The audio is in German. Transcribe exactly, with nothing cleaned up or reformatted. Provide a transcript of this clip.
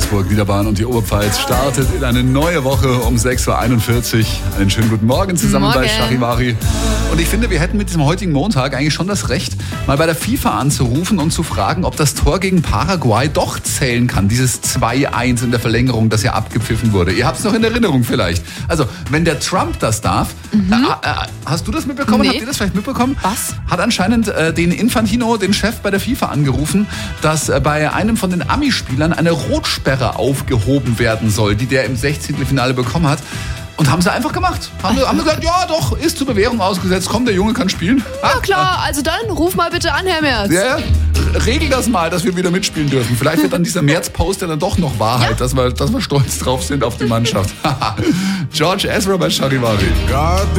Salzburg, Niederbayern und die Oberpfalz startet in eine neue Woche um sechs Uhr einundvierzig. Einen schönen guten Morgen zusammen Morgen. bei Charivari. Und ich finde, wir hätten mit diesem heutigen Montag eigentlich schon das Recht, mal bei der FIFA anzurufen und zu fragen, ob das Tor gegen Paraguay doch zählen kann. Dieses zwei eins in der Verlängerung, das ja abgepfiffen wurde. Ihr habt es noch in Erinnerung vielleicht. Also, wenn der Trump das darf, mhm. äh, äh, hast du das mitbekommen? Nee. Habt ihr das vielleicht mitbekommen? Was? Hat anscheinend äh, den Infantino, den Chef bei der FIFA, angerufen, dass äh, bei einem von den Ami-Spielern eine Rotsperre aufgehoben werden soll, die der im Sechzehntelfinale bekommen hat. Und haben sie einfach gemacht. Haben, haben gesagt, ja doch, ist zur Bewährung ausgesetzt. Komm, der Junge kann spielen. Ja klar, also dann ruf mal bitte an, Herr Merz. Ja, regel das mal, dass wir wieder mitspielen dürfen. Vielleicht wird dann dieser Merz-Post dann doch noch Wahrheit, ja. dass, wir, dass wir stolz drauf sind auf die Mannschaft. George Ezra bei Charivari.